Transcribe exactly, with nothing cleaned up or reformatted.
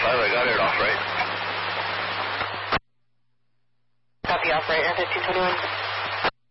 five, I got it off right. Copy off right, fifteen twenty-one.